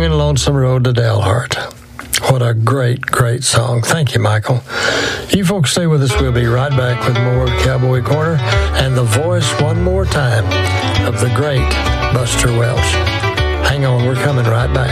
and Lonesome Road to Dalhart. What a great, great song. Thank you, Michael. You folks stay with us. We'll be right back with more Cowboy Corner and the voice one more time of the great Buster Welch. Hang on, we're coming right back.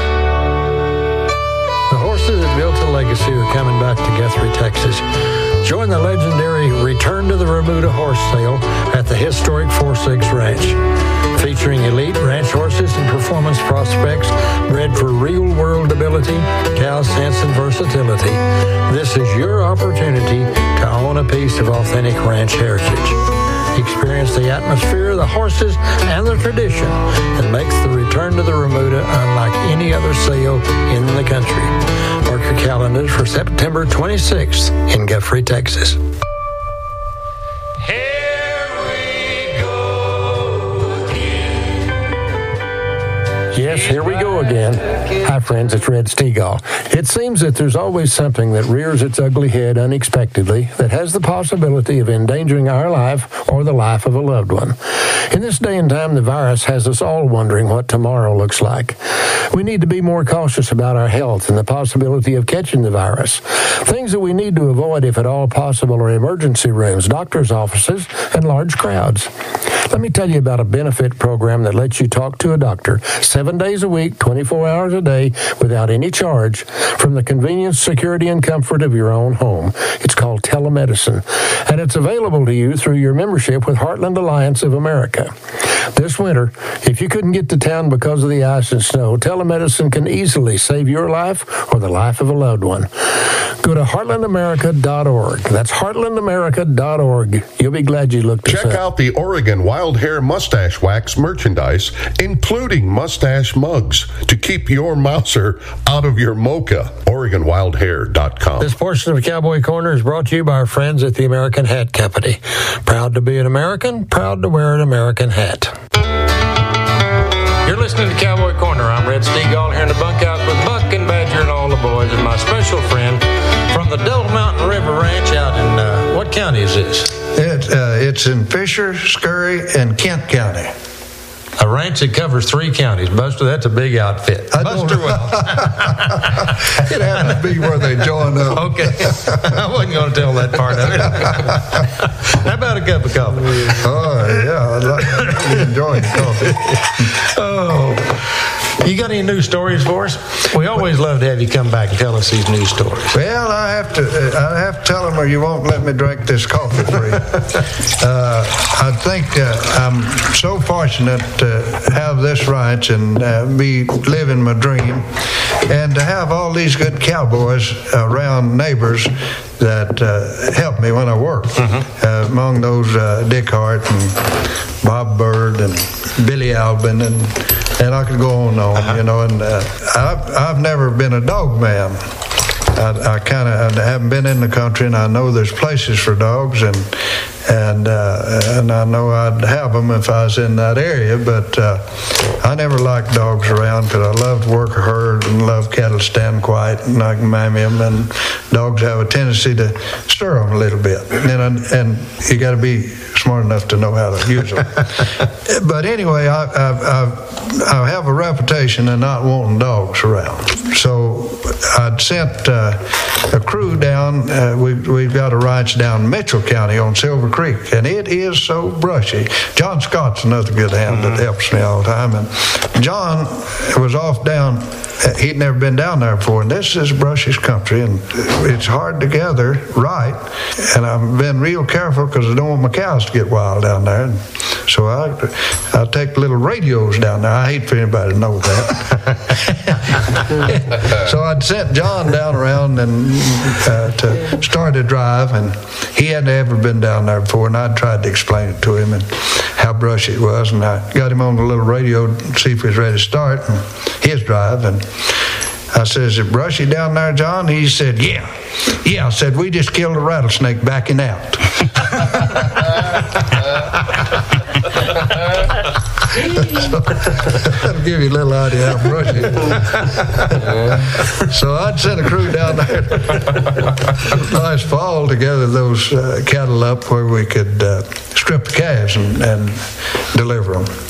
The horses that built a legacy are coming back to Guthrie, Texas. Join the legendary Return to the Remuda horse sale at the historic 4-6 Ranch. Featuring elite ranch horses and performance prospects bred for real-world ability, cow sense, and versatility. This is your opportunity to own a piece of authentic ranch heritage. Experience the atmosphere, the horses, and the tradition that makes the Return to the Remuda unlike any other sale in the country. Mark your calendars for September 26th in Guthrie, Texas. Yes, here we go again. Hi, friends, it's Red Stegall. It seems that there's always something that rears its ugly head unexpectedly that has the possibility of endangering our life or the life of a loved one. In this day and time, the virus has us all wondering what tomorrow looks like. We need to be more cautious about our health and the possibility of catching the virus. Things that we need to avoid, if at all possible, are emergency rooms, doctor's offices, and large crowds. Let me tell you about a benefit program that lets you talk to a doctor 7 days a week, 24 hours a day, without any charge, from the convenience, security, and comfort of your own home. It's called telemedicine, and it's available to you through your membership with Heartland Alliance of America. This winter, if you couldn't get to town because of the ice and snow, telemedicine can easily save your life or the life of a loved one. Go to heartlandamerica.org. That's heartlandamerica.org. You'll be glad you looked this up. Check out the Oregon Wild Hair Mustache Wax merchandise, including mustache mugs, to keep your mouser out of your mocha. OregonWildHair.com. This portion of Cowboy Corner is brought to you by our friends at the American Hat Company. Proud to be an American, proud to wear an American hat. You're listening to Cowboy Corner. I'm Red Stegall here in the bunkhouse with Buck and Badger and all the boys, and my special friend from the Double Mountain River Ranch out in, what county is this? It's in Fisher, Scurry, and Kent County. A ranch that covers 3 counties. Buster, that's a big outfit. Buster Welch. It happened to be where they joined up. Okay. I wasn't going to tell that part of it. How about a cup of coffee? Oh, yeah. I'd enjoy the coffee. Oh. You got any news stories for us? We always love to have you come back and tell us these news stories. Well, I have to tell them or you won't let me drink this coffee for you. I think I'm so fortunate to have this ranch and be living my dream, and to have all these good cowboys around, neighbors that help me when I work. Among those, Dick Hart and Bob Bird and Billy Albin, and I could go on and on, you know. And I've never been a dog man. I haven't been in the country, and I know there's places for dogs, and I know I'd have them if I was in that area, but I never liked dogs around because I love to work a herd and love cattle stand quiet, and I can mammy them, and dogs have a tendency to stir them a little bit, and you got to be smart enough to know how to use them. But anyway, I have a reputation of not wanting dogs around, so I'd sent a crew down. We've got a ranch down in Mitchell County on Silver Creek, and it is so brushy. John Scott's another good hand that helps me all the time, and John was off down. He'd never been down there before, and this is brushiest country, and it's hard to gather right, and I've been real careful because I don't want my cows to get wild down there, and so I take little radios down there. I hate for anybody to know that. So I'd sent John down around and to start a drive, and he hadn't ever been down there before, and I tried to explain it to him and how brushy it was, and I got him on the little radio to see if he was ready to start his drive, and I said, "Is it brushy down there, John?" He said, Yeah. I said, "We just killed a rattlesnake backing out." That'll give you a little idea how brushy it is. So I'd send a crew down there last fall to gather those cattle up where we could strip the calves and deliver them.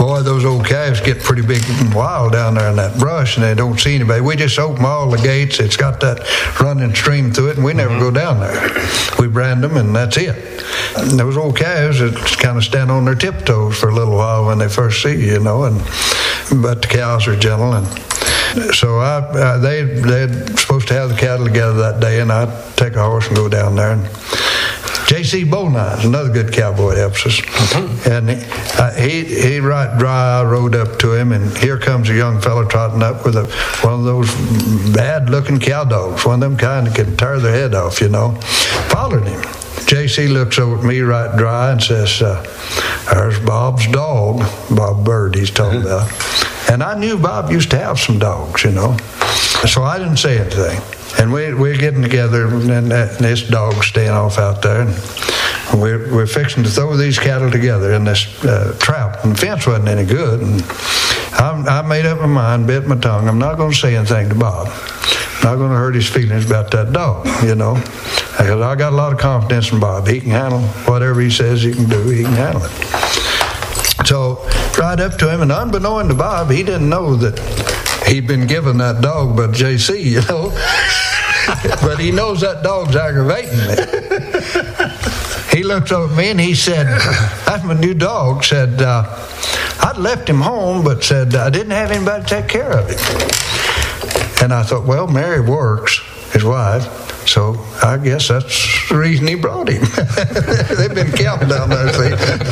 boy, those old calves get pretty big and wild down there in that brush, and they don't see anybody. We just open all the gates. It's got that running stream through it, and we never go down there. We brand them, and that's it. And those old calves that kind of stand on their tiptoes for a little while when they first see you, but the cows are gentle. And so they're supposed to have the cattle together that day, and I'd take a horse and go down there. And J.C. Bowline, another good cowboy, helps us. And he right dry. I rode up to him, and here comes a young fellow trotting up with one of those bad-looking cow dogs, one of them kind that can tear their head off, Followed him. J.C. looks over at me right dry and says, there's Bob's dog, Bob Bird he's talking about. And I knew Bob used to have some dogs, So I didn't say anything. And we're getting together, and this dog's staying off out there. And we're fixing to throw these cattle together in this trap. And the fence wasn't any good. And I made up my mind, bit my tongue. I'm not going to say anything to Bob. I'm not going to hurt his feelings about that dog, Because I got a lot of confidence in Bob. He can handle whatever he says he can do. He can handle it. So right up to him, and unbeknown to Bob, he didn't know that he'd been given that dog by J.C., But he knows that dog's aggravating me. He looked over at me and he said, that's my new dog, said, I'd left him home, but said, I didn't have anybody to take care of him. And I thought, well, Mary works, his wife, so I guess that's the reason he brought him. They've been counting down there, see.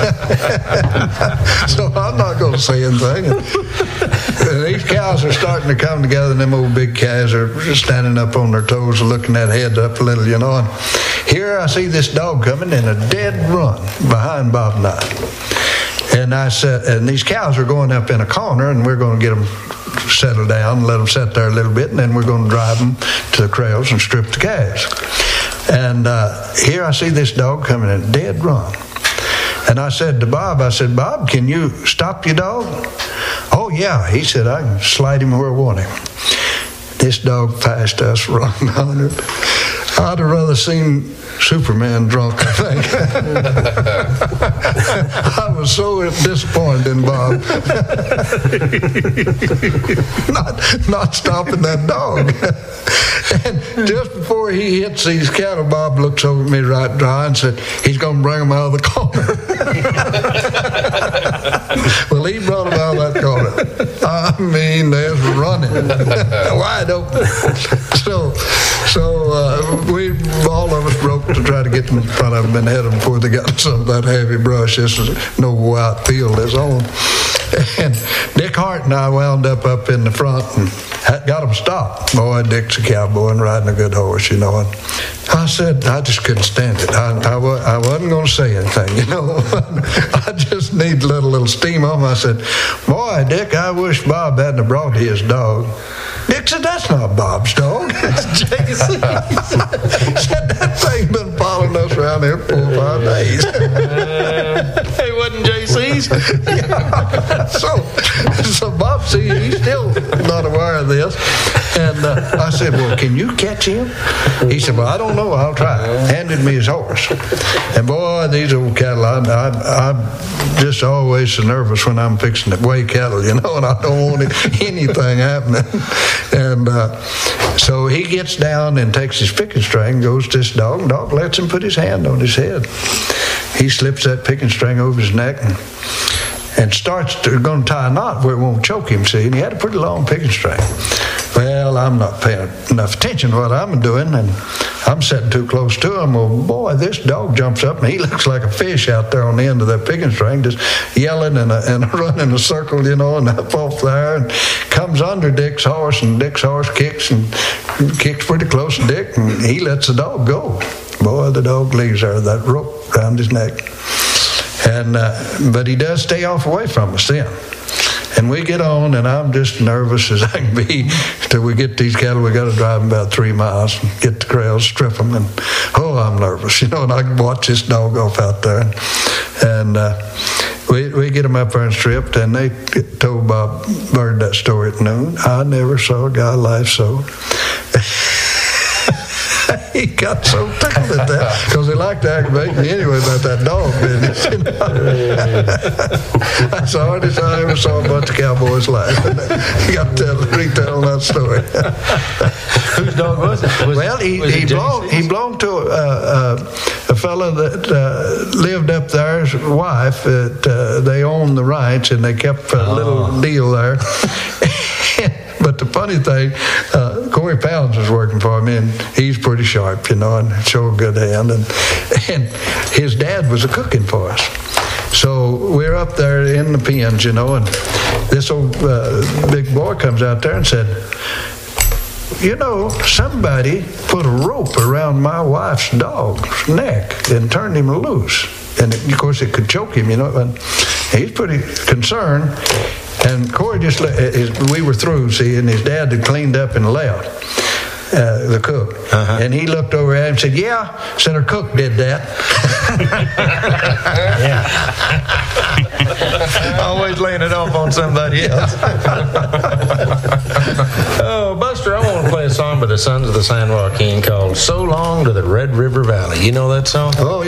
So I'm not going to say anything. And these cows are starting to come together, and them old big calves are just standing up on their toes, looking that head up a little, And here I see this dog coming in a dead run behind Bob and I. And I said, and these cows are going up in a corner, and we're going to get them settle down, let them sit there a little bit, and then we're going to drive them to the corrals and strip the calves. And here I see this dog coming in a dead run. And I said to Bob, Bob, can you stop your dog? Oh, yeah. He said, I can slide him where I want him. This dog passed us running 100. I'd have rather seen Superman drunk, I think. I was so disappointed in Bob. not stopping that dog. And just before he hits these cattle, Bob looks over at me right dry and said, he's going to bring them out of the corner. Well, he brought them out of that corner. I mean, they was running wide open. So we all of us broke to try to get them in front of them and head them before they got some of that heavy brush. This is no white field is on. And Dick Hart and I wound up in the front and got them stopped. Boy, Dick's a cowboy and riding a good horse, And I said, I just couldn't stand it. I wasn't going to say anything, I just need a little steam on him. I said, boy, Dick, I wish Bob hadn't brought his dog. Dick said, that's not Bob's dog. It's J.C. Said, that thing's been following us around here 4 or 5 days. It wasn't J.C.'s. So Bob, see, he's still not aware of this. And I said, well, can you catch him? He said, well, I don't know. I'll try. Handed me his horse. And boy, these old cattle, I'm just always so nervous when I'm fixing to weigh cattle, and I don't want anything happening. And so he gets down and takes his picking string, goes to this dog, and dog lets him put his hand on his head. He slips that picking string over his neck and starts going to tie a knot where it won't choke him, see, and he had a pretty long picking string. Well, I'm not paying enough attention to what I'm doing, and I'm sitting too close to him. Well, boy, this dog jumps up, and he looks like a fish out there on the end of that picking string, just yelling and running a circle, and up off there, and comes under Dick's horse, and Dick's horse kicks pretty close to Dick, and he lets the dog go. Boy, the dog leaves there with that rope around his neck. And but he does stay off away from us then. And we get on, and I'm just nervous as I can be till we get these cattle. We got to drive them about 3 miles and get the corrals, strip them, and I'm nervous, and I can watch this dog off out there. And we get them up there and stripped, and they told Bob Bird that story at noon. I never saw a guy laugh so. He got so tickled at that because he liked to aggravate me anyway about that dog business. You know? That's the hardest I ever saw a bunch of cowboys laugh. You got to retelling that story. Whose dog was it? He belonged to a fellow that lived up there. His wife, they owned the ranch, and they kept a little deal there. But the funny thing, Corey Pounds was working for me, and he's pretty sharp, you know, and showed a good hand. And his dad was cooking for us. So we're up there in the pens, you know, and this old big boy comes out there and said, you know, somebody put a rope around my wife's dog's neck and turned him loose. And, of course, it could choke him, you know. And he's pretty concerned. And Corey just we were through, see, and his dad had cleaned up and left, the cook. And he looked over at him and said, yeah, said her cook did that. Always laying it off on somebody else. Oh, Buster, I want to play a song by the Sons of the San Joaquin called So Long to the Red River Valley. You know that song? Oh,